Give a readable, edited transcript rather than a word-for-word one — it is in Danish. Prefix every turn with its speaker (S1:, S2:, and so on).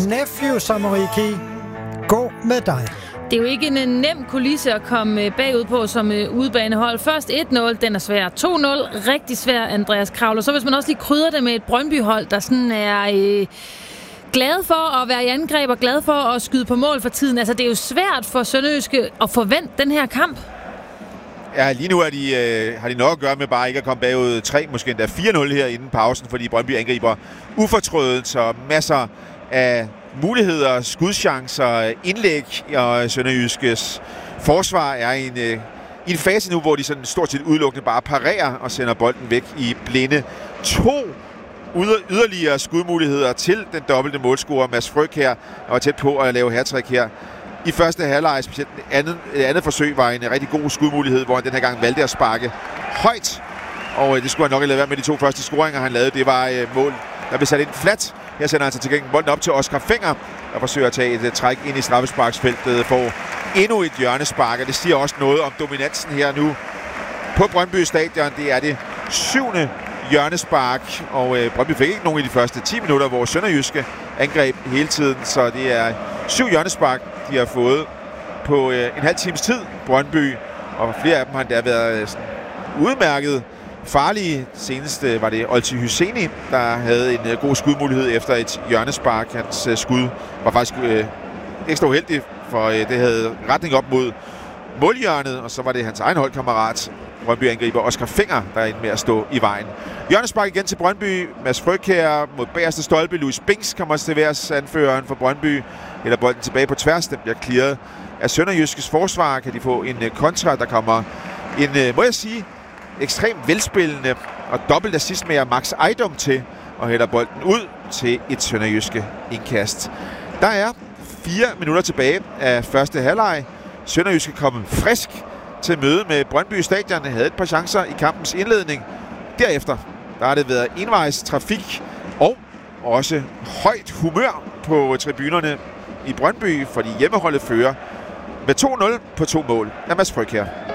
S1: Nephew, som Marie gå med dig.
S2: Det er jo ikke en nem kulisse at komme bagud på som udebanehold. Først 1-0, den er svær. 2-0, rigtig svær, Andreas Kravler. Så hvis man også lige krydder det med et Brøndby-hold, der sådan er glad for at være i angreb og glad for at skyde på mål for tiden. Altså, det er jo svært for Sønderjyske at forvente den her kamp.
S3: Ja, lige nu har de nok at gøre med bare ikke at komme bagud 3, måske endda 4-0 her inden pausen, fordi Brøndby angriber ufortrødent, så masser af muligheder, skudchancer, indlæg, og Sønderjyskes forsvar er i en fase nu, hvor de sådan stort set udelukkende bare parerer og sender bolden væk i blinde. 2 yderligere skudmuligheder til den dobbelte målscorer Mads Frøkjær, og var tæt på at lave hattrick her i første halvleg. Specielt andet forsøg var en rigtig god skudmulighed, hvor han den her gang valgte at sparke højt, og det skulle han nok lade være med de 2 første scoringer, han lavede. Det var mål, der blev sat ind flat. Her sender han sig til gengæld bolden op til Oscar Fenger, der forsøger at tage et træk ind i straffesparksfeltet for endnu et hjørnespark, og det siger også noget om dominansen her nu på Brøndby Stadion. Det er det 7. hjørnespark, og Brøndby fik ikke nogen i de første 10 minutter, hvor Sønderjyske angreb hele tiden, så det er 7 hjørnespark, de har fået på en halv times tid, Brøndby, og flere af dem har endda været udmærket farlige. Senest var det Olti Hyseni, der havde en god skudmulighed efter et hjørnespark. Hans skud var faktisk ekstra uheldig, for det havde retning op mod målhjørnet, og så var det hans egen holdkammerat, Brøndby-angriber Oscar Fenger, der endte med at stå i vejen. Hjørnespark igen til Brøndby. Mads Frøkjær mod bagerste stolpe. Louis Binks kommer til værs, anføreren for Brøndby. Eller bolden tilbage på tværs. Den bliver clearet af Sønderjyskes forsvar. Kan de få en kontra, der kommer en, må jeg sige, ekstremt velspillende og dobbelt assistmager Max Ejdom til, og hælder bolden ud til et Sønderjyske indkast. Der er 4 minutter tilbage af første halvleg. Sønderjyske kom frisk til møde med Brøndby Stadion. Havde et par chancer i kampens indledning. Derefter der har det været envejs trafik og også højt humør på tribunerne i Brøndby, fordi hjemmeholdet fører med 2-0 på 2 mål af Mads Frøkjær.